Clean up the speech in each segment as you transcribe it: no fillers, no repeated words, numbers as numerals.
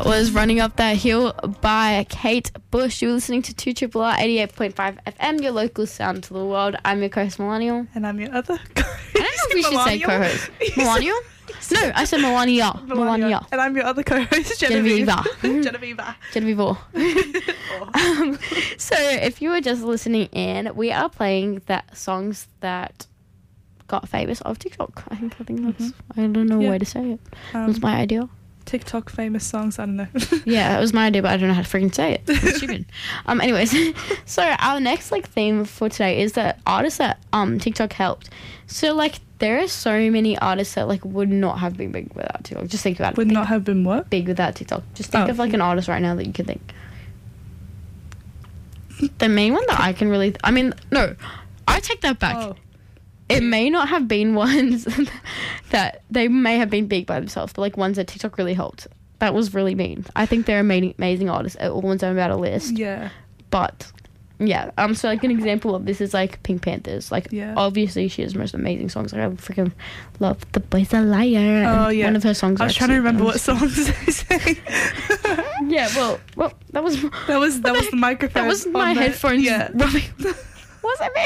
was Running Up That Hill by Kate Bush. You're listening to 2RRR 88.5 FM, your local sound to the world. I'm your co-host, Millennial. And I'm your other co-host. I don't know if we should say co-host. Millennial? No, I said Melania. Melania. And I'm your other co-host, Genevieve. Genevieve. So if you were just listening in, we are playing that songs that got famous off TikTok. I think that's, I don't know a way to say it. It was my idea. TikTok famous songs, I don't know. Yeah, it was my idea, but I don't know how to freaking say it. It's stupid. Anyways, so our next theme for today is that artists that TikTok helped. So there are so many artists that would not have been big without TikTok. Just think about it. Would not have been what? Big without TikTok. Just think of an artist right now that you can think. The main one that I can really no, I take that back. Oh. It may not have been ones that they may have been big by themselves, but ones that TikTok really helped. That was really mean. I think they're amazing artists. All ones I'm about to list. Yeah. But yeah. So an example of this is Pink Panthers. Obviously she has the most amazing songs. I freaking love The Boy's a Liar. Oh yeah. One of her songs. I was trying to remember what songs they sang. Yeah. Well, that was the microphone. That was my headphones. Yeah. Rubbing. Was it me?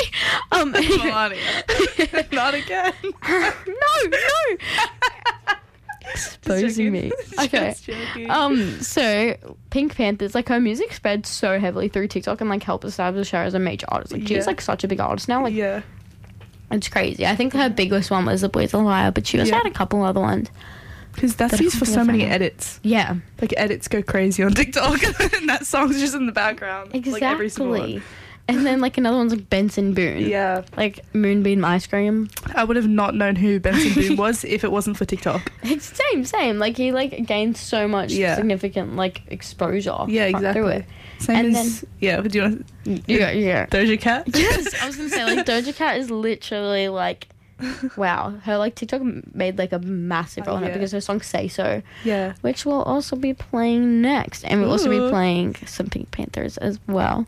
Not again. No. Exposing me. Okay. So Pink Panthers, her music spread so heavily through TikTok and helped establish her as a major artist. She's such a big artist now. Yeah. It's crazy. I think her biggest one was The Boy's a Liar, but she also had a couple other ones. Because that's used for so many edits. Yeah. Edits go crazy on TikTok and that song's just in the background. Exactly. Every single one. And then another one's Benson Boone. Yeah. Moonbeam Ice Cream. I would have not known who Benson Boone was if it wasn't for TikTok. It's same. He gained so much significant exposure. Yeah, exactly. Through it. Same as do you want yeah. Doja Cat? Yes, I was gonna say Doja Cat is literally wow, her TikTok made a massive role in it because her song Say So, which we'll also be playing next, and we'll also be playing some Pink Panthers as well.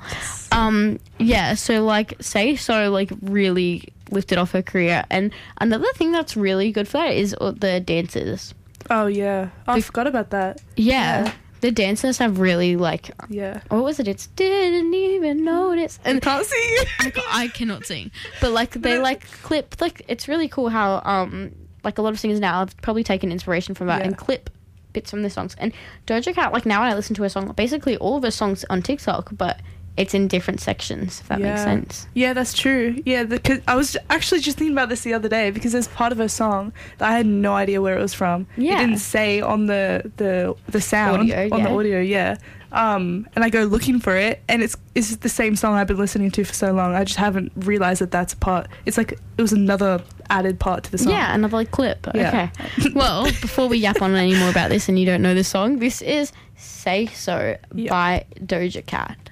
So Say So really lifted off her career, and another thing that's really good for that is the dances. Oh yeah, I forgot about that. Yeah. The dancers have really what was it? It's didn't even notice. And can't see. I cannot sing, but they clip it's really cool how a lot of singers now have probably taken inspiration from that and clip bits from their songs. And Doja Cat now when I listen to her song, basically all of her songs on TikTok, but it's in different sections, if that makes sense. Yeah, that's true. Yeah, because I was actually just thinking about this the other day because there's part of her song that I had no idea where it was from. Yeah. It didn't say on the sound, audio, on the audio, and I go looking for it, and it's the same song I've been listening to for so long. I just haven't realised that that's a part. It's it was another added part to the song. Yeah, another clip. Yeah. Okay. Well, before we yap on any more about this and you don't know this song, this is Say So by Doja Cat.